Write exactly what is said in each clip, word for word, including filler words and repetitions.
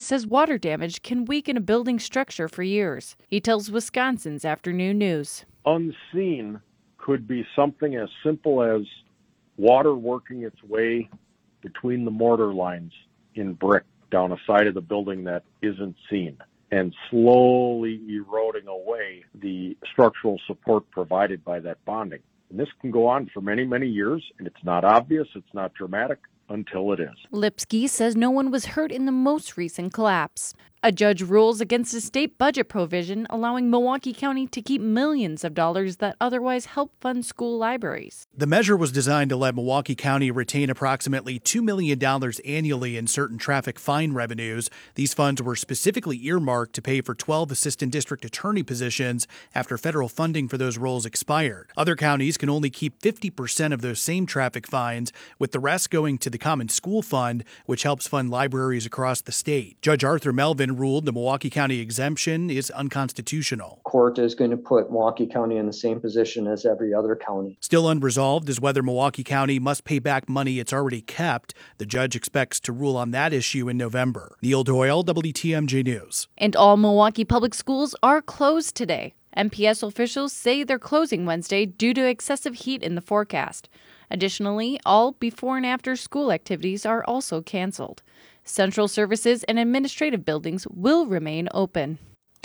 says water damage can weaken a building structure for years. He tells Wisconsin's Afternoon News. Unseen could be something as simple as water working its way between the mortar lines in brick down a side of the building that isn't seen, and slowly eroding away the structural support provided by that bonding. And this can go on for many, many years, and it's not obvious, it's not dramatic, until it is. Lipsky says no one was hurt in the most recent collapse. A judge rules against a state budget provision allowing Milwaukee County to keep millions of dollars that otherwise help fund school libraries. The measure was designed to let Milwaukee County retain approximately two million dollars annually in certain traffic fine revenues. These funds were specifically earmarked to pay for twelve assistant district attorney positions after federal funding for those roles expired. Other counties can only keep fifty percent of those same traffic fines, with the rest going to the Common School Fund, which helps fund libraries across the state. Judge Arthur Melvin ruled the Milwaukee County exemption is unconstitutional. Court is going to put Milwaukee County in the same position as every other county. Still unresolved is whether Milwaukee County must pay back money it's already kept. The judge expects to rule on that issue in November. Neil Doyle, W T M J News. And all Milwaukee public schools are closed today. M P S officials say they're closing Wednesday due to excessive heat in the forecast. Additionally, all before and after school activities are also canceled. Central services and administrative buildings will remain open.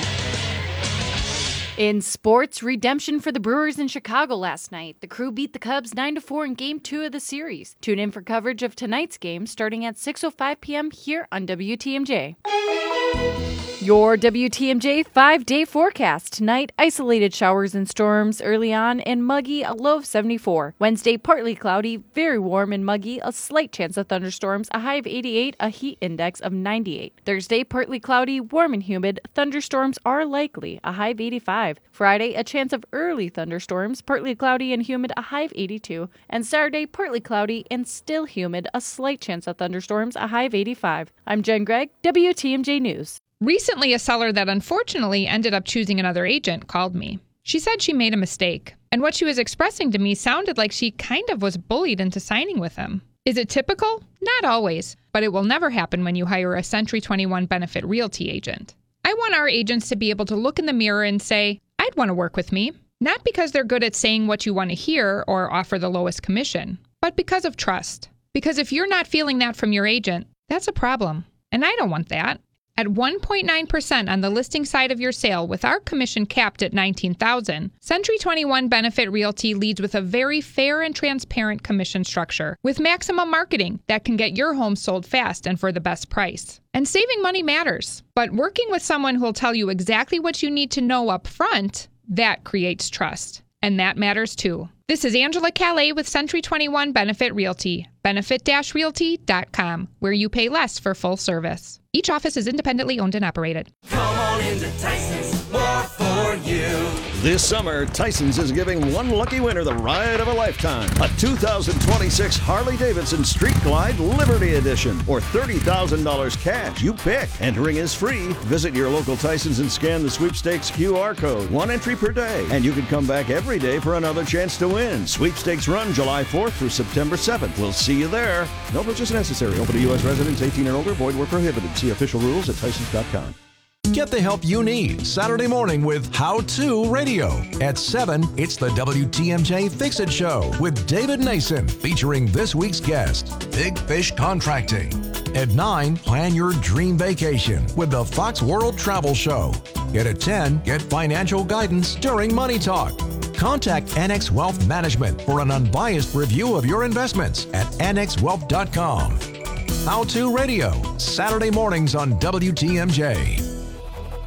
In sports, redemption for the Brewers in Chicago last night. The Crew beat the Cubs nine to four in Game two of the series. Tune in for coverage of tonight's game starting at six oh five p.m. here on W T M J. Your W T M J five-day forecast. Tonight, isolated showers and storms early on and muggy, a low of seventy-four. Wednesday, partly cloudy, very warm and muggy, a slight chance of thunderstorms, a high of eighty-eight, a heat index of ninety-eight. Thursday, partly cloudy, warm and humid, thunderstorms are likely, a high of eighty-five. Friday, a chance of early thunderstorms, partly cloudy and humid, a high of eighty-two. And Saturday, partly cloudy and still humid, a slight chance of thunderstorms, a high of eighty-five. I'm Jen Gregg, W T M J News. Recently, a seller that unfortunately ended up choosing another agent called me. She said she made a mistake, and what she was expressing to me sounded like she kind of was bullied into signing with him. Is it typical? Not always, but it will never happen when you hire a Century twenty-one Benefit Realty agent. I want our agents to be able to look in the mirror and say, I'd want to work with me, not because they're good at saying what you want to hear or offer the lowest commission, but because of trust. Because if you're not feeling that from your agent, that's a problem, and I don't want that. At one point nine percent on the listing side of your sale with our commission capped at nineteen thousand dollars, Century twenty-one Benefit Realty leads with a very fair and transparent commission structure with maximum marketing that can get your home sold fast and for the best price. And saving money matters, but working with someone who'll tell you exactly what you need to know up front, that creates trust. And that matters too. This is Angela Calais with Century twenty-one Benefit Realty, benefit dash realty dot com, where you pay less for full service. Each office is independently owned and operated. Come on into Tyson's, more for you. This summer, Tyson's is giving one lucky winner the ride of a lifetime. A two thousand twenty-six Harley-Davidson Street Glide Liberty Edition, or thirty thousand dollars cash. You pick. Entering is free. Visit your local Tyson's and scan the sweepstakes Q R code. One entry per day, and you can come back every day for another chance to win. Sweepstakes run July fourth through September seventh. We'll see you there. No purchase necessary. Open to U S residents eighteen and older. Void where prohibited. See official rules at Tysons dot com. Get the help you need Saturday morning with How To Radio. At seven, it's the W T M J Fix-It Show with David Nason, featuring this week's guest, Big Fish Contracting. At nine, plan your dream vacation with the Fox World Travel Show. And at ten, get financial guidance during Money Talk. Contact Annex Wealth Management for an unbiased review of your investments at annex wealth dot com. How To Radio, Saturday mornings on W T M J.